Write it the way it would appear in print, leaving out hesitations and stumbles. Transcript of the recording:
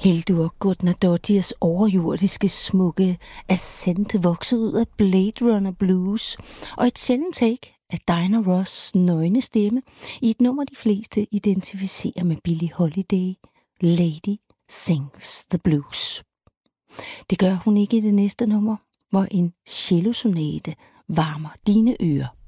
Hildur Gudnadottirs overjordiske smukke accent voksede ud af Blade Runner Blues og et sjældent take af Diana Ross' nøgne stemme i et nummer, de fleste identificerer med Billie Holiday, Lady Sings the Blues. Det gør hun ikke i det næste nummer, hvor en cellosonate varmer dine ører.